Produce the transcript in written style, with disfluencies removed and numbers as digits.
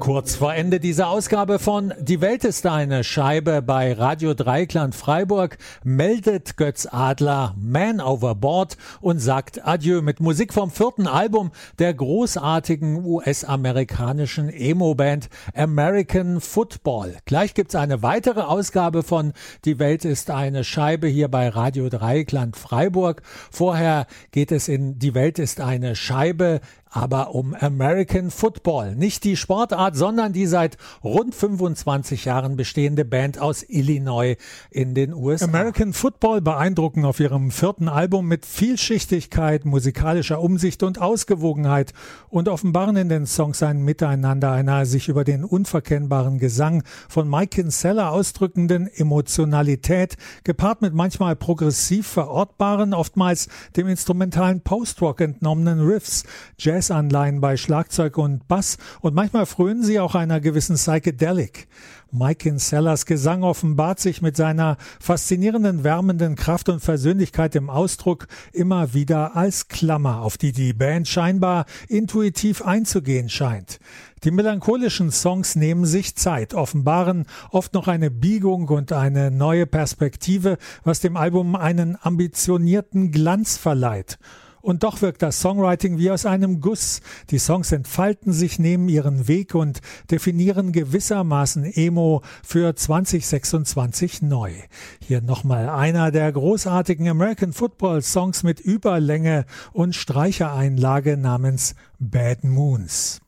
Kurz vor Ende dieser Ausgabe von Die Welt ist eine Scheibe bei Radio Dreieckland Freiburg meldet Götz Adler Man Overboard und sagt Adieu mit Musik vom 4. Album der großartigen US-amerikanischen Emo-Band American Football. Gleich gibt's eine weitere Ausgabe von Die Welt ist eine Scheibe hier bei Radio Dreieckland Freiburg. Vorher geht es in Die Welt ist eine Scheibe aber um American Football. Nicht die Sportart, sondern die seit rund 25 Jahren bestehende Band aus Illinois in den USA. American Football beeindrucken auf ihrem 4. Album mit Vielschichtigkeit, musikalischer Umsicht und Ausgewogenheit und offenbaren in den Songs ein Miteinander einer sich über den unverkennbaren Gesang von Mike Kinsella ausdrückenden Emotionalität, gepaart mit manchmal progressiv verortbaren, oftmals dem instrumentalen Post-Rock entnommenen Riffs, Jazz-Anleihen bei Schlagzeug und Bass und manchmal frönen sie auch einer gewissen Psychedelic. Mike Kinsellas Gesang offenbart sich mit seiner faszinierenden, wärmenden Kraft und Versöhnlichkeit im Ausdruck immer wieder als Klammer, auf die die Band scheinbar intuitiv einzugehen scheint. Die melancholischen Songs nehmen sich Zeit, offenbaren oft noch eine Biegung und eine neue Perspektive, was dem Album einen ambitionierten Glanz verleiht. Und doch wirkt das Songwriting wie aus einem Guss. Die Songs entfalten sich, nehmen ihren Weg und definieren gewissermaßen Emo für 2026 neu. Hier nochmal einer der großartigen American Football Songs mit Überlänge und Streichereinlage namens Bad Moons.